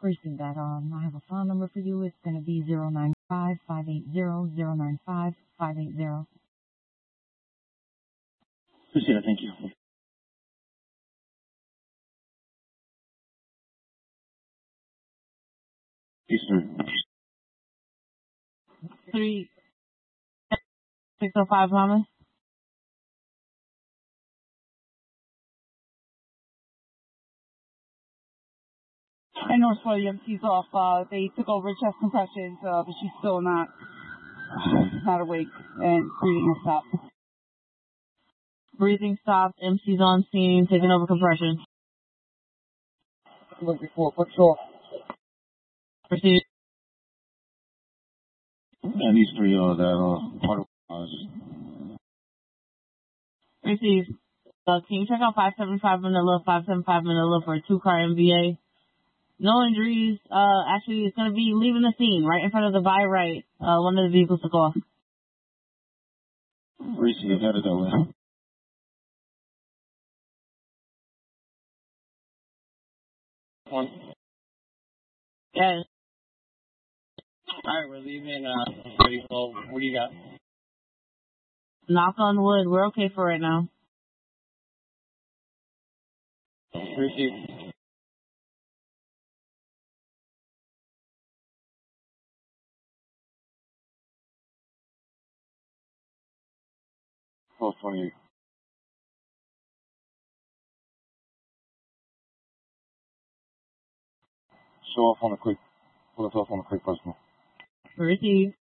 Received that. I have a phone number for you. It's going to be 095-580-095-580. Appreciate it. Thank you. Eastern. 3605 Thomas. I know the MC's off. They took over chest compressions, but she's still not awake, and breathing has stopped. Breathing stopped. MC's on scene, taking over compression. Looking for patrol. Proceed. And these three are that part of Receive. Can you check out 575 Manila, 575 Manila for a 2-car MVA? No injuries. Actually, it's going to be leaving the scene right in front of the by right. One of the vehicles took off. Receive, headed that way. One. Yeah. Alright, we're leaving, pretty slow. What do you got? Knock on wood. We're okay for right now. Receive. Oh, 28. Show off on a quick, pull us off on a quick personal. Receive.